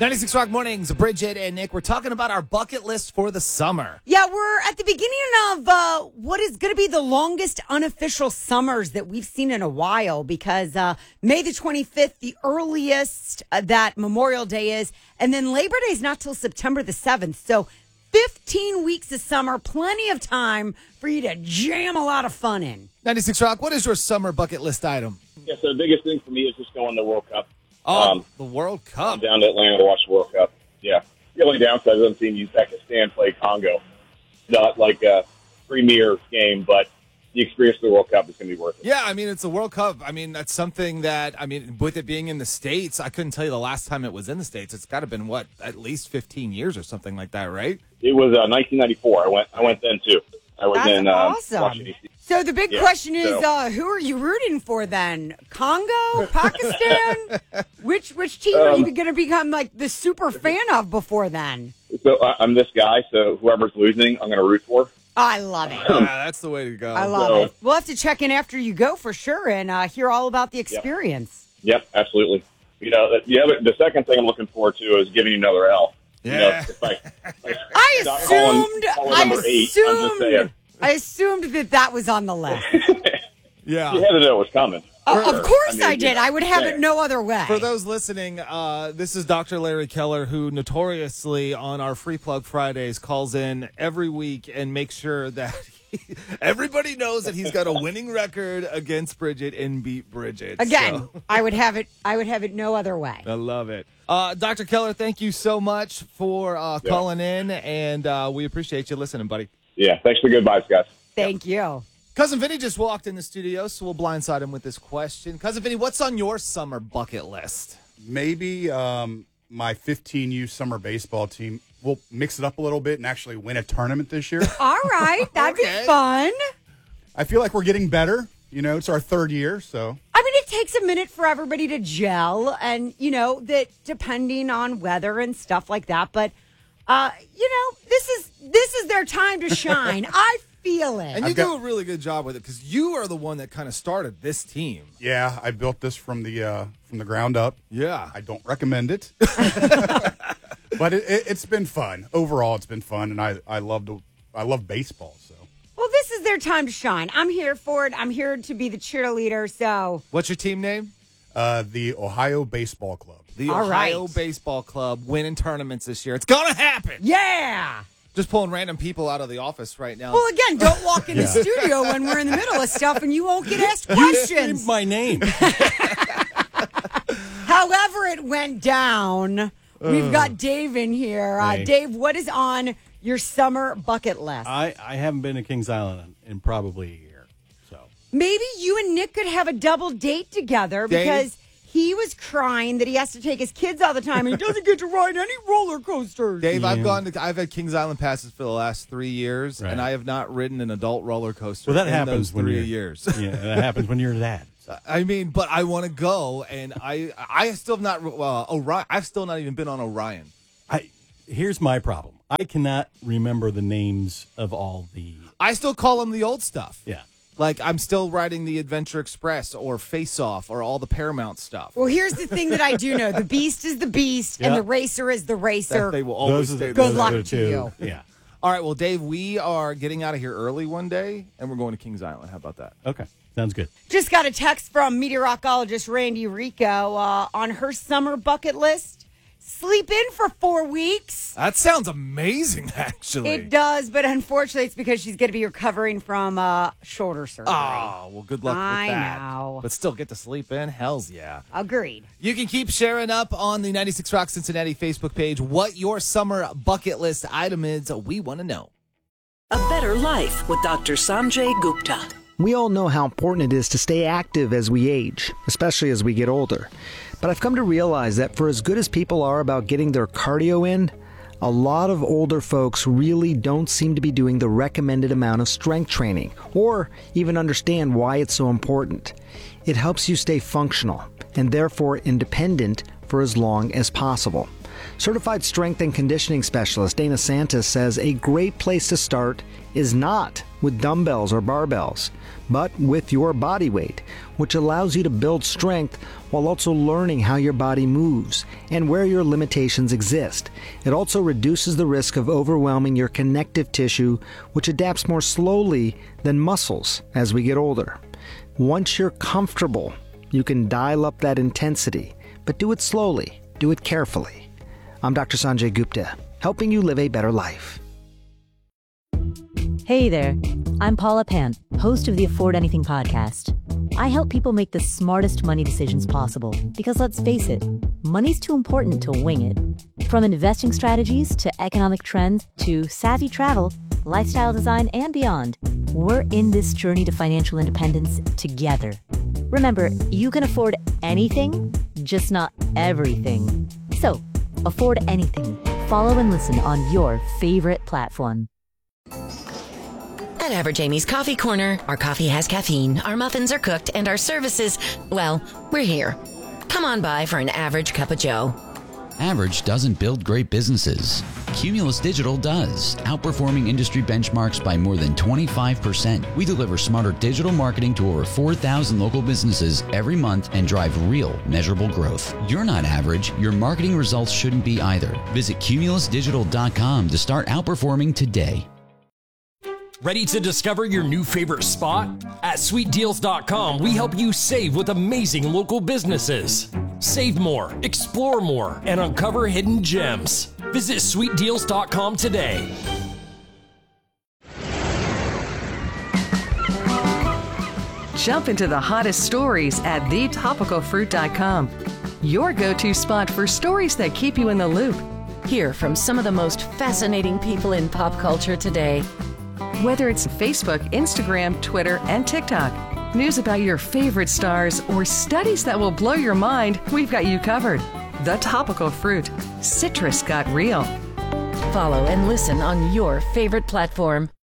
96 Rock Mornings, Bridget and Nick. We're talking about our bucket list for the summer. Yeah, we're at the beginning of what is going to be the longest unofficial summers that we've seen in a while because May the 25th, the earliest that Memorial Day is, and then Labor Day is not till September the 7th. So 15 weeks of summer, plenty of time for you to jam a lot of fun in. 96 Rock, what is your summer bucket list item? Yeah, so the biggest thing for me is just going to the World Cup. The World Cup. I'm down to Atlanta to watch the World Cup. Yeah. The only downside is I'm seeing Uzbekistan play Congo. Not like a premier game, but the experience of the World Cup is going to be worth it. Yeah, I mean, it's the World Cup. I mean, that's something that, with it being in the States, I couldn't tell you the last time it was in the States. It's got to have been, at least 15 years or something like that, right? It was 1994. I went then, too. I was in awesome. Washington, D.C. So the big question is, who are you rooting for then? Congo? Pakistan? Which team are you going to become like the super fan of before then? So I'm this guy, so whoever's losing, I'm going to root for. I love it. That's the way to go. I love it. We'll have to check in after you go for sure and hear all about the experience. Yep, absolutely. You know, the second thing I'm looking forward to is giving you another L. Yeah. You know, I assumed that was on the list. Yeah. You had to know it was coming. Of course I did. I would have it no other way. For those listening, this is Dr. Larry Keller, who notoriously on our Free Plug Fridays calls in every week and makes sure that everybody knows that he's got a winning record against Bridget and beat Bridget. Again, so. I would have it no other way. I love it. Dr. Keller, thank you so much for calling in, and we appreciate you listening, buddy. Yeah, thanks for the good vibes, guys. Thank you. Cousin Vinny just walked in the studio, so we'll blindside him with this question. Cousin Vinny, what's on your summer bucket list? Maybe my 15U summer baseball team will mix it up a little bit and actually win a tournament this year. All right, that'd be fun. I feel like we're getting better. You know, it's our third year, so. I mean, it takes a minute for everybody to gel, and, that depending on weather and stuff like that, but, this is their time to shine. I feel it. And you do a really good job with it because you are the one that kind of started this team. Yeah, I built this from the ground up. Yeah. I don't recommend it. But it's been fun. Overall, it's been fun, and I love baseball, so. Well, this is their time to shine. I'm here for it. I'm here to be the cheerleader, so. What's your team name? The Ohio Baseball Club. The Ohio Baseball Club winning tournaments this year. It's going to happen. Yeah. Just pulling random people out of the office right now. Well, again, don't walk in the studio when we're in the middle of stuff and you won't get asked questions. My name. However it went down, we've got Dave in here. Hey. Dave, what is on your summer bucket list? I haven't been to Kings Island in probably a year. So maybe you and Nick could have a double date together because he was crying that he has to take his kids all the time and he doesn't get to ride any roller coasters. Dave, I've had Kings Island passes for the last 3 years, and I have not ridden an adult roller coaster in those 3 years. Yeah, that happens when you're that. I mean, but I want to go, and I still have not. Orion. I've still not even been on Orion. Here's my problem. I cannot remember the names of all the. I still call them the old stuff. Yeah. Like, I'm still riding the Adventure Express or Face Off or all the Paramount stuff. Well, here's the thing that I do know. The Beast is the Beast, and the Racer is the Racer. They will always stay Good luck to you. Yeah. All right, well, Dave, we are getting out of here early one day, and we're going to Kings Island. How about that? Okay. Sounds good. Just got a text from meteorologist Randy Rico on her summer bucket list. Sleep in for 4 weeks. That sounds amazing, actually. It does, but unfortunately it's because she's going to be recovering from shoulder surgery. Oh, well, good luck with that. I know. But still get to sleep in? Hells yeah. Agreed. You can keep sharing up on the 96 Rock Cincinnati Facebook page what your summer bucket list item is. We want to know. A Better Life with Dr. Sanjay Gupta. We all know how important it is to stay active as we age, especially as we get older. But I've come to realize that for as good as people are about getting their cardio in, a lot of older folks really don't seem to be doing the recommended amount of strength training, or even understand why it's so important. It helps you stay functional, and therefore independent for as long as possible. Certified strength and conditioning specialist Dana Santis says a great place to start is not with dumbbells or barbells, but with your body weight, which allows you to build strength while also learning how your body moves and where your limitations exist. It also reduces the risk of overwhelming your connective tissue, which adapts more slowly than muscles as we get older. Once you're comfortable, you can dial up that intensity, but do it slowly, do it carefully. I'm Dr. Sanjay Gupta, helping you live a better life. Hey there, I'm Paula Pant, host of the Afford Anything podcast. I help people make the smartest money decisions possible because, let's face it, money's too important to wing it. From investing strategies to economic trends to savvy travel, lifestyle design, and beyond, we're in this journey to financial independence together. Remember, you can afford anything, just not everything. So, afford anything. Follow and listen on your favorite platform. At Average Amy's Coffee Corner, our coffee has caffeine, our muffins are cooked, and our services, well, we're here. Come on by for an average cup of joe. Average doesn't build great businesses. Cumulus Digital does, outperforming industry benchmarks by more than 25%. We deliver smarter digital marketing to over 4,000 local businesses every month and drive real, measurable growth. You're not average. Your marketing results shouldn't be either. Visit cumulusdigital.com to start outperforming today. Ready to discover your new favorite spot? At sweetdeals.com, we help you save with amazing local businesses. Save more, explore more, and uncover hidden gems. Visit sweetdeals.com today. Jump into the hottest stories at thetopicalfruit.com. Your go-to spot for stories that keep you in the loop. Hear from some of the most fascinating people in pop culture today. Whether it's Facebook, Instagram, Twitter, and TikTok, news about your favorite stars, or studies that will blow your mind, we've got you covered. The Topical Fruit. Citrus got real. Follow and listen on your favorite platform.